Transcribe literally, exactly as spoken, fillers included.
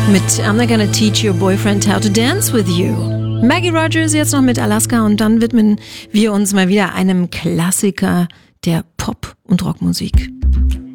Mit I'm not gonna teach your boyfriend how to dance with you. Maggie Rogers jetzt noch mit Alaska und dann widmen wir uns mal wieder einem Klassiker der Pop- und Rockmusik.